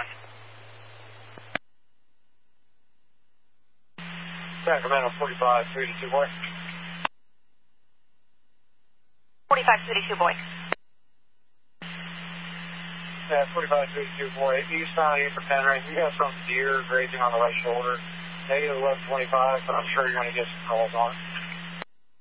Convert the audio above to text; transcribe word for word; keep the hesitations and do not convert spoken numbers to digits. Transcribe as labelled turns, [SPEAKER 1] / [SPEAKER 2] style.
[SPEAKER 1] Sacramento forty-five thirty-two, boy.
[SPEAKER 2] forty-five thirty-two, boy.
[SPEAKER 1] Yeah, forty-five thirty-two, boy. Eastbound, east for Penryn. You got some deer grazing on the right shoulder. Negative eleven twenty-five, but I'm sure you're going to get some calls on it.